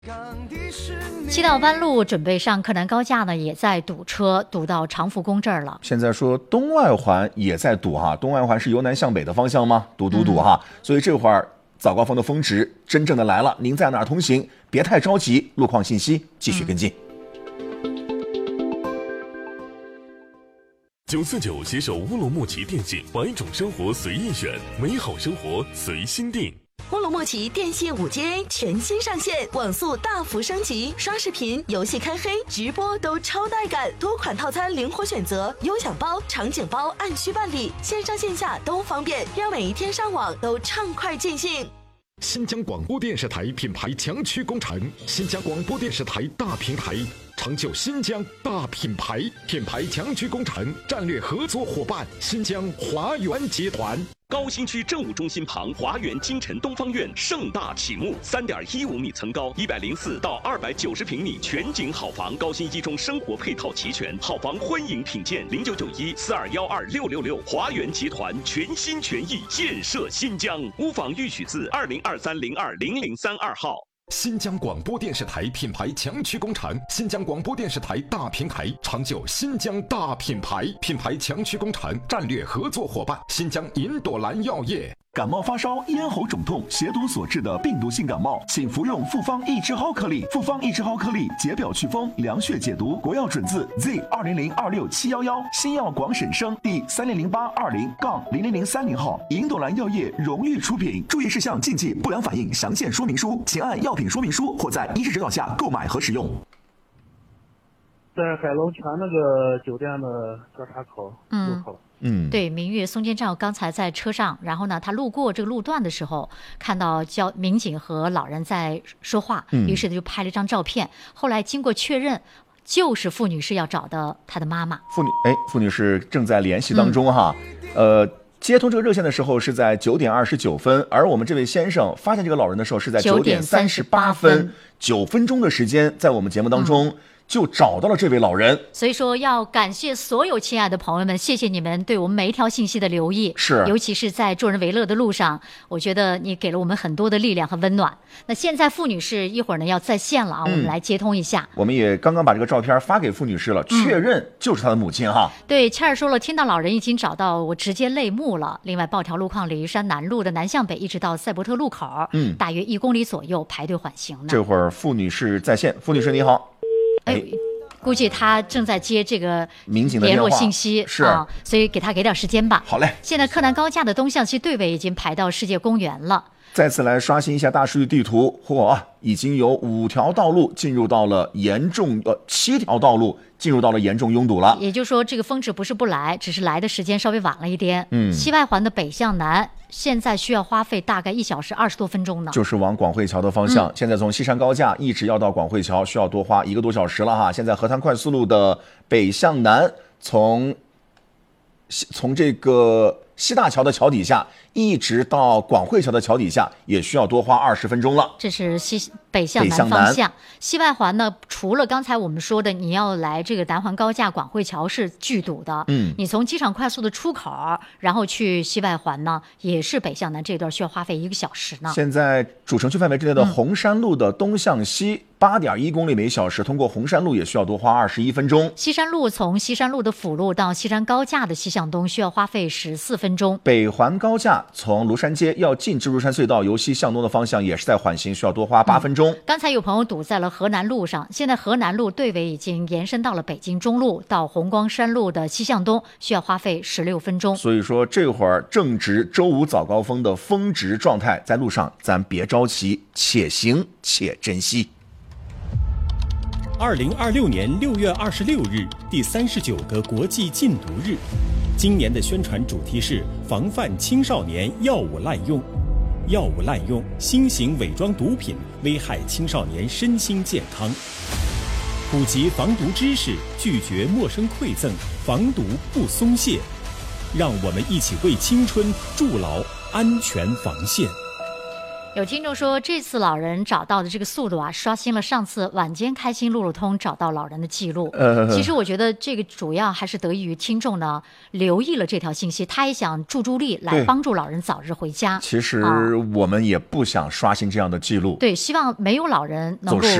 七道弯路准备上柯南高架呢，也在堵车，堵到长福宫这儿了。 现在说东外环也在堵哈，东外环是由南向北的方向吗？堵哈，所以这会儿早高峰的峰值真正的来了。您在哪儿通行？别太着急，路况信息继续跟进。 949携手乌鲁木齐电信，100种生活随意选，美好生活随心定。 乌鲁木齐电信5G全新上线，网速大幅升级，刷视频、游戏开黑、直播都超带感，多款套餐灵活选择，优享包、场景包按需办理，线上线下都方便，让每一天上网都畅快尽兴。 新疆广播电视台品牌强驱工程，新疆广播电视台大平台，成就新疆大品牌，品牌强驱工程战略合作伙伴新疆华源集团。 高新区政务中心旁华源金晨东方院盛大启幕，3.15米层高，104到290平米全景好房，高新一中生活配套齐全，好房欢迎品鉴，0991421666，华源集团全心全意建设新疆，屋房预许字2023020032号。 新疆广播电视台品牌强驱工程，新疆广播电视台大平台，成就新疆大品牌，品牌强驱工程战略合作伙伴新疆银朵兰药业。 感冒发烧、咽喉肿痛、血毒所致的病毒性感冒，请服用复方益智蒿颗粒。复方益智蒿颗粒解表祛风、凉血解毒，国药准字 Z20026711，新药广审生第300820-00030号，银朵兰药业荣誉出品。注意事项禁忌不良反应详见说明书，请按药品说明书或在医师指导下购买和使用。 在海龙泉那个酒店的交叉口路口。 对，明月松间照刚才在车上，然后呢，他路过这个路段的时候，看到民警和老人在说话，于是他就拍了一张照片。后来经过确认，就是傅女士要找的她的妈妈。 傅女士正在联系当中哈。接通这个热线的时候是在9点29分，而我们这位先生发现这个老人的时候是在9点38分，9分钟的时间，在我们节目当中。就找到了这位老人， 所以说要感谢所有亲爱的朋友们，谢谢你们对我们每一条信息的留意， 是， 尤其是在助人为乐的路上，我觉得你给了我们很多的力量和温暖。那现在傅女士一会儿呢要在线了啊，我们来接通一下。 我们也刚刚把这个照片发给傅女士了，确认就是她的母亲哈。 对，倩儿说了，听到老人已经找到，我直接泪目了。另外，报条路况，鲤鱼山南路的南向北一直到赛博特路口，大约1公里左右排队缓行呢。 这会儿傅女士在线，傅女士你好。 估计他正在接这个民警的联络信息， 是啊，所以给他给点时间吧。 好嘞。 现在柯南高架的东向西队尾已经排到世界公园了。 再次来刷新一下大数据地图，已经有5条道路进入到了7条道路进入到了严重拥堵了。 也就是说，这个峰值不是不来，只是来的时间稍微晚了一点。西外环的北向南，现在需要花费大概1小时20多分钟呢。 就是往广汇桥的方向，现在从西山高架一直要到广汇桥，需要多花1个多小时了哈。现在河滩快速路的北向南，从这个西大桥的桥底下一直到广汇桥的桥底下，也需要多花20分钟了。 这是北向南方向。西外环呢，除了刚才我们说的，你要来这个南环高架广汇桥是巨堵的。你从机场快速的出口，然后去西外环呢，也是北向南这段需要花费1个小时呢。 现在主城区范围之内的红山路的东向西8.1公里每小时，通过红山路也需要多花21分钟。 西山路从西山路的辅路到西山高架的西向东需要花费14分钟。 北环高架从庐山街要进蜘蛛山隧道由西向东的方向也是在缓行，需要多花8分钟。 刚才有朋友堵在了河南路上，现在河南路队尾已经延伸到了北京中路到红光山路的西向东，需要花费16分钟。 所以说这会儿正值周五早高峰的峰值状态，在路上咱别着急，且行且珍惜。 2026年6月26日，第39个国际禁毒日。今年的宣传主题是防范青少年药物滥用。药物滥用，新型伪装毒品危害青少年身心健康。普及防毒知识，拒绝陌生馈赠，防毒不松懈。让我们一起为青春筑牢安全防线。 有听众说，这次老人找到的这个速度啊，刷新了上次晚间开心路路通找到老人的记录。其实我觉得这个主要还是得益于听众呢留意了这条信息，他也想助力来帮助老人早日回家。 其实我们也不想刷新这样的记录， 对，希望没有老人能够